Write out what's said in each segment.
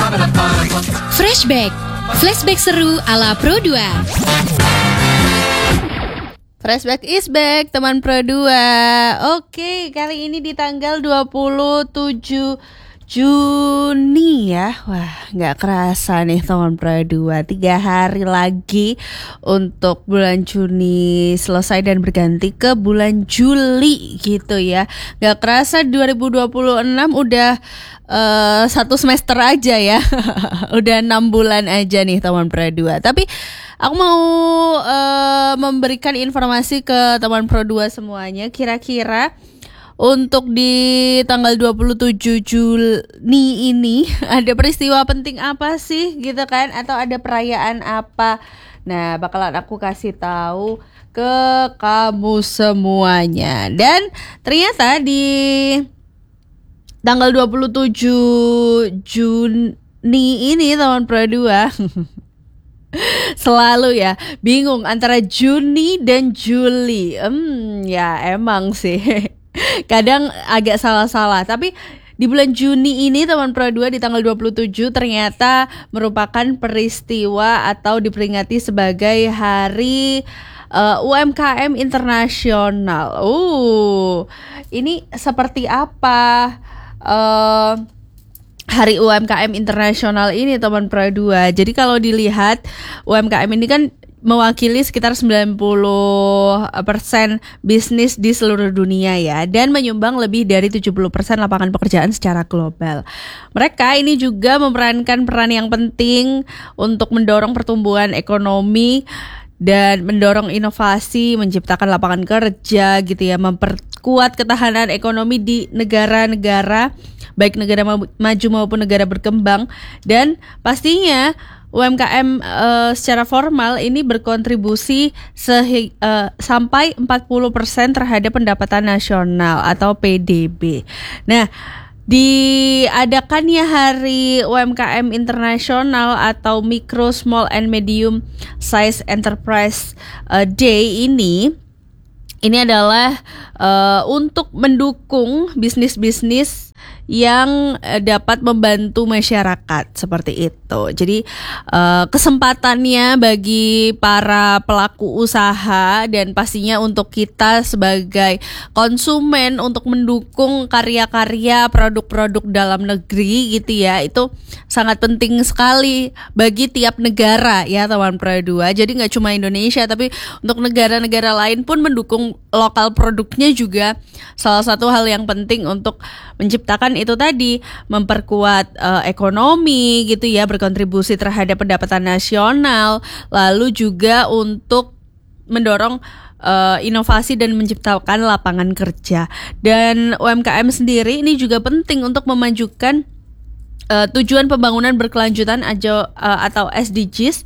Flashback. Flashback seru ala Pro 2. Flashback is back, teman Pro 2. Oke, kali ini di tanggal 27 Juni ya. Wah, gak kerasa nih teman Pro 2. 3 hari lagi untuk bulan Juni selesai dan berganti ke bulan Juli gitu ya. Gak kerasa 2026 udah satu semester aja ya. Udah 6 bulan aja nih teman Pro 2. Tapi aku mau memberikan informasi ke teman Pro 2 semuanya. Kira-kira untuk di tanggal 27 Juni ini ada peristiwa penting apa sih gitu kan, atau ada perayaan apa? Nah, bakalan aku kasih tahu ke kamu semuanya. Dan ternyata di tanggal 27 Juni ini teman Pro 2 selalu ya bingung antara Juni dan Juli. Ya emang sih kadang agak salah-salah. Tapi di bulan Juni ini teman Pro 2 di tanggal 27 ternyata merupakan peristiwa atau diperingati sebagai Hari UMKM Internasional. Ini seperti apa Hari UMKM Internasional ini teman Pro 2? Jadi kalau dilihat UMKM ini kan mewakili sekitar 90% bisnis di seluruh dunia ya, dan menyumbang lebih dari 70% lapangan pekerjaan secara global. Mereka ini juga memerankan peran yang penting untuk mendorong pertumbuhan ekonomi dan mendorong inovasi, menciptakan lapangan kerja gitu ya, memperkuat ketahanan ekonomi di negara-negara, baik negara maju maupun negara berkembang. Dan pastinya UMKM secara formal ini berkontribusi sampai 40% terhadap pendapatan nasional atau PDB. Nah, diadakannya Hari UMKM Internasional atau Micro, Small and Medium Size Enterprise Day ini adalah untuk mendukung bisnis-bisnis yang dapat membantu masyarakat seperti itu. Jadi kesempatannya bagi para pelaku usaha dan pastinya untuk kita sebagai konsumen untuk mendukung karya-karya produk-produk dalam negeri gitu ya. Itu sangat penting sekali bagi tiap negara ya teman Pro 2. Jadi gak cuma Indonesia, tapi untuk negara-negara lain pun mendukung lokal produknya juga salah satu hal yang penting untuk menciptakan itu tadi, memperkuat ekonomi gitu ya, berkontribusi terhadap pendapatan nasional, lalu juga untuk mendorong inovasi dan menciptakan lapangan kerja. Dan UMKM sendiri ini juga penting untuk memajukan tujuan pembangunan berkelanjutan atau SDGs,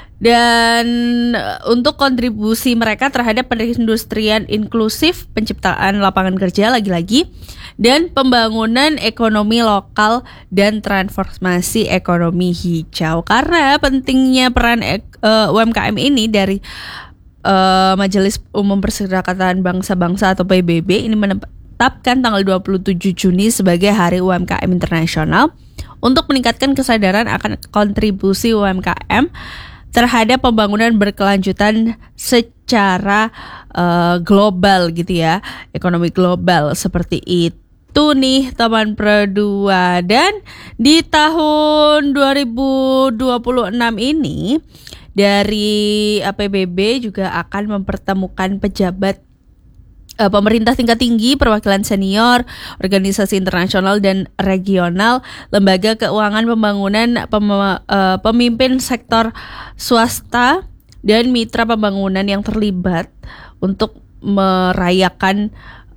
dan untuk kontribusi mereka terhadap perindustrian inklusif, penciptaan lapangan kerja lagi-lagi, dan pembangunan ekonomi lokal dan transformasi ekonomi hijau. Karena pentingnya peran UMKM ini dari Majelis Umum Perserikatan Bangsa-Bangsa atau PBB ini menetapkan tanggal 27 Juni sebagai Hari UMKM Internasional untuk meningkatkan kesadaran akan kontribusi UMKM terhadap pembangunan berkelanjutan secara global gitu ya, ekonomi global seperti itu nih teman Pro 2. Dan di tahun 2026 ini dari PBB juga akan mempertemukan pejabat pemerintah tingkat tinggi, perwakilan senior, organisasi internasional dan regional, lembaga keuangan pembangunan, pemimpin sektor swasta, dan mitra pembangunan yang terlibat untuk merayakan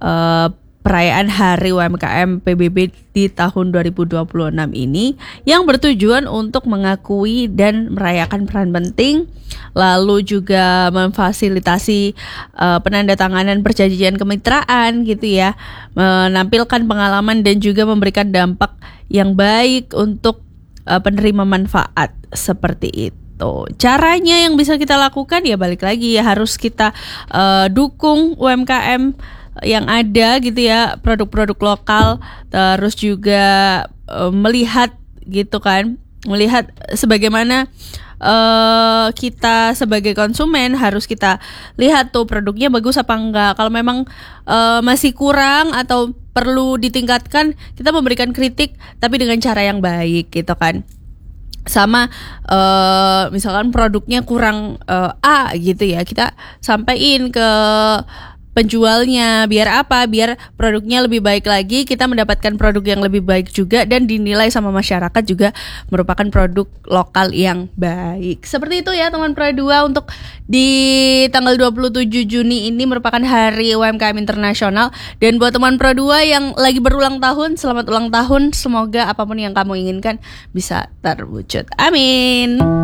perayaan Hari UMKM PBB di tahun 2026 ini, yang bertujuan untuk mengakui dan merayakan peran penting, lalu juga memfasilitasi penandatanganan perjanjian kemitraan gitu ya, menampilkan pengalaman dan juga memberikan dampak yang baik untuk penerima manfaat seperti itu. Caranya yang bisa kita lakukan ya balik lagi ya, harus kita dukung UMKM yang ada gitu ya, produk-produk lokal, terus juga melihat gitu kan melihat sebagaimana kita sebagai konsumen harus kita lihat tuh produknya bagus apa enggak. Kalau memang masih kurang atau perlu ditingkatkan, kita memberikan kritik tapi dengan cara yang baik gitu kan. Sama misalkan produknya kurang A gitu ya, kita sampaikan ke penjualnya, biar apa? Biar produknya lebih baik lagi, kita mendapatkan produk yang lebih baik juga dan dinilai sama masyarakat juga merupakan produk lokal yang baik. Seperti itu ya teman Pro 2, untuk di tanggal 27 Juni ini merupakan hari UMKM Internasional. Dan buat teman Pro 2 yang lagi berulang tahun, selamat ulang tahun. Semoga apapun yang kamu inginkan bisa terwujud. Amin.